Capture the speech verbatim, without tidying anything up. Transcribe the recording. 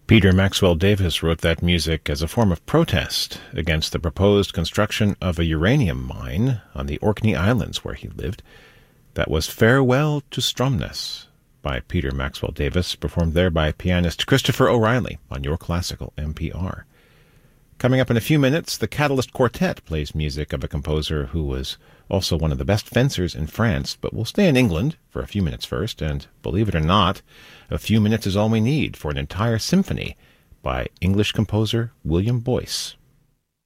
Peter Maxwell Davis wrote that music as a form of protest against the proposed construction of a uranium mine on the Orkney Islands where he lived. That was Farewell to Stromness by Peter Maxwell Davis, performed there by pianist Christopher O'Reilly on Your Classical N P R. Coming up in a few minutes, the Catalyst Quartet plays music of a composer who was also one of the best fencers in France, but we'll stay in England for a few minutes first, and believe it or not, a few minutes is all we need for an entire symphony by English composer William Boyce.